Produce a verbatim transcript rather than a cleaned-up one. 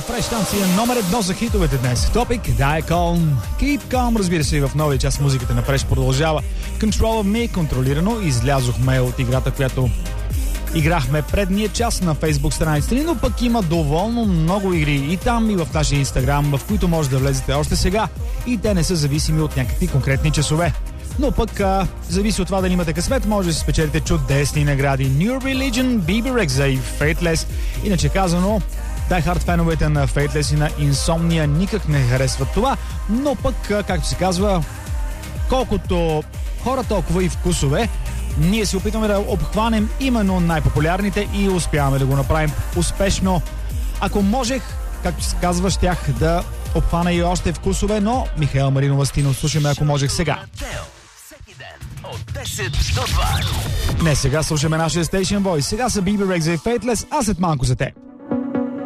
Фреш станция номер едно за хитовете днес. Топик, да е Calm. Keep Calm, разбира се, и в новия част музиката на Фреш продължава. Control of Me, контролирано. Излязохме от играта, която играхме предния час на Facebook страницата ни, но пък има доволно много игри и там, и в нашия Инстаграм, в които може да влезете още сега. И те не са зависими от някакви конкретни часове. Но пък а, зависи от това дали имате късмет, може да си спечелите чудесни награди. New Religion, би би Rexha и Faithless. Иначе казано, Die Hard феновете на Faithless и на Insomnia никак не харесват това, но пък, както се казва, колкото хора, толкова и вкусове. Ние се опитваме да обхванем именно най-популярните и успяваме да го направим успешно. Ако можех, както се казва, щях да обхвана и още вкусове, но Михаел Маринова стина, слушаме Ако можех сега. От десет до два. Не, сега слушаме нашия Station Boy. Сега са би би Rexha и Faithless, а след малко за те.